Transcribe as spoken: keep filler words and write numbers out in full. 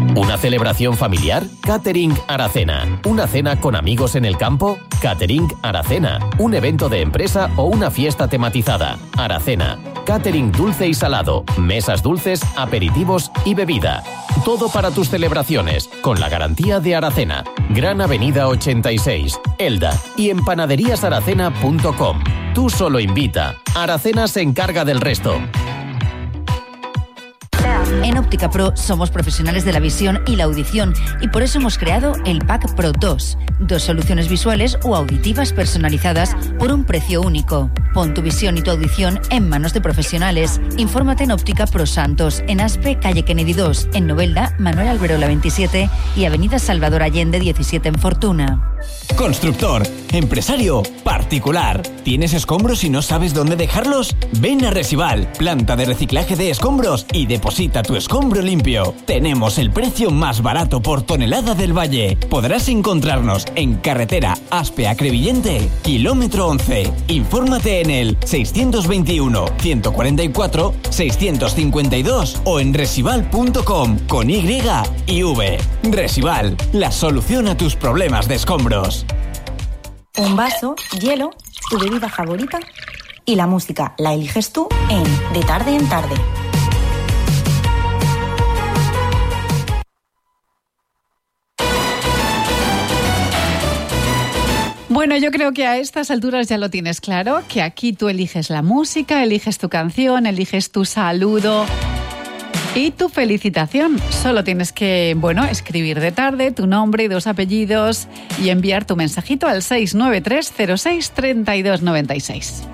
¿Una celebración familiar? Catering Aracena. ¿Una cena con amigos en el campo? Catering Aracena. ¿Un evento de empresa o una fiesta tematizada? Aracena. Catering dulce y salado, mesas dulces, aperitivos y bebida. Todo para tus celebraciones, con la garantía de Aracena. Gran Avenida ochenta y seis, Elda, y en panaderías aracena punto com. Tú solo invita. Aracena se encarga del resto. En Óptica Pro somos profesionales de la visión y la audición y por eso hemos creado el Pack Pro dos. Dos soluciones visuales o auditivas personalizadas por un precio único. Pon tu visión y tu audición en manos de profesionales. Infórmate en Óptica Pro Santos, en Aspe, calle Kennedy dos, en Novelda, Manuel Alberola veintisiete y avenida Salvador Allende diecisiete en Fortuna. Constructor, empresario, particular. ¿Tienes escombros y no sabes dónde dejarlos? Ven a Resival, planta de reciclaje de escombros, y deposita tu escombro limpio. Tenemos el precio más barato por tonelada del Valle. Podrás encontrarnos en carretera Aspe a Crevillente, kilómetro once. Infórmate en el seiscientos veintiuno, ciento cuarenta y cuatro, seiscientos cincuenta y dos o en resival punto com con Y y V. Resival, la solución a tus problemas de escombros. Un vaso, hielo, tu bebida favorita y la música la eliges tú en De Tarde en Tarde. Bueno, yo creo que a estas alturas ya lo tienes claro, que aquí tú eliges la música, eliges tu canción, eliges tu saludo y tu felicitación. Solo tienes que, bueno, escribir De Tarde, tu nombre y dos apellidos y enviar tu mensajito al seis nueve tres cero seis tres dos nueve seis.